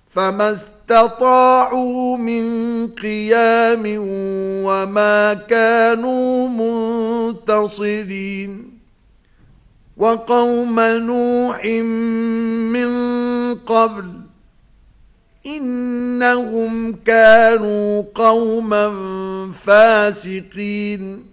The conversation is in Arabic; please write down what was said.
فما استطاعوا من قيام وما كانوا منتصرين وقوم نوح من قبل إنهم كانوا قوما فاسقين